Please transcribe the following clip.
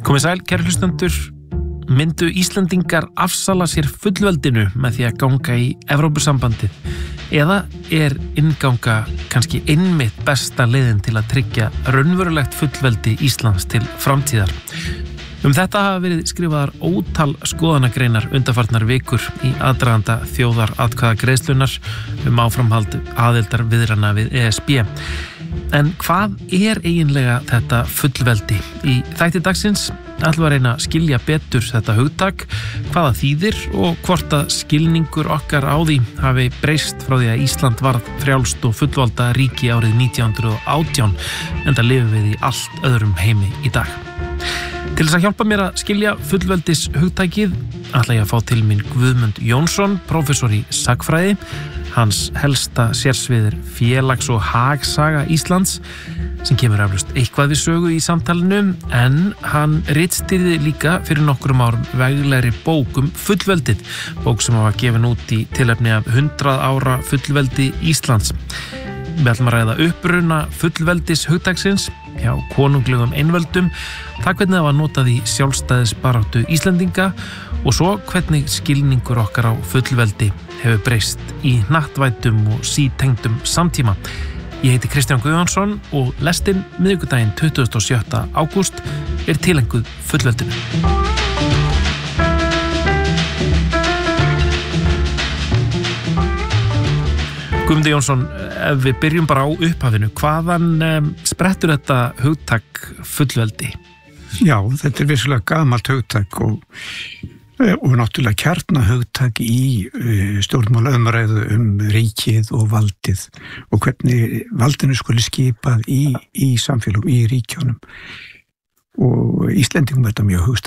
Komið sæl, kæru hlustendur. Myndu Íslendingar afsala sér fullveldinu með því að ganga í Evrópusambandið? Eða innganga kannski einmitt besta leiðin til að tryggja raunverulegt fullveldi Íslands til framtíðar? Þetta hafa verið skrifaðar ótal skoðanagreinar undanfarnar vikur í aðdraganda þjóðaratkvæðagreiðslunnar áframhald aðildar viðrana við ESB. En hvað eiginlega þetta fullveldi? Í þætti dagsins ætlum við að reyna að skilja betur þetta hugtak, hvað það þýðir og hvort að skilningur okkar á því hafi breyst frá því að Ísland varð frjálst og fullvalda ríki árið 1918, enda lifum við í allt öðrum heimi í dag. Til þess að hjálpa mér að skilja fullveldis hugtækið ætla ég að fá til mín Guðmund Jónsson, prófessor í sagnfræði. Hans helsta sérsviðir félags- og hagsaga Íslands, sem kemur eflaust eitthvað við sögu í samtalinu, en hann ritstýrði líka fyrir nokkrum árum veglegri bók fullveldið, bók sem var gefin út í tilefni af 100 ára fullveldi Íslands. Við ætlum að ræða uppruna fullveldis hugtaksins hjá konunglegum einveldum, það hvernig það var notað í sjálfstæðisbaráttu Íslendinga og svo hvernig skilningur okkar á fullveldi hefur breyst í hnattvæddum og sítengdum samtíma. Ég heiti Kristján Guðjónsson og lestin miðvikudaginn 27. ágúst tilenguð fullveldinu. Guðmundur Jónsson, ef við byrjum bara á upphafinu, hvaðan sprettur þetta hugtak fullveldi? Já, þetta vissulega gamalt hugtak og náttúrulega kjarnahugtak í stjórnmálaumræðu ríkið og valdið og hvernig valdinu skuli skipað í samfélagum, í ríkjónum. Og Íslendingum er þetta mjög hugstætt.